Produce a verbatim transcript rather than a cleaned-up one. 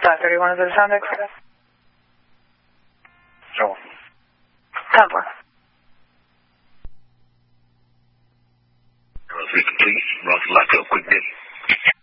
five thirty-one is the Sound Express. So. ten four. Please, Roger, lock up, quick day.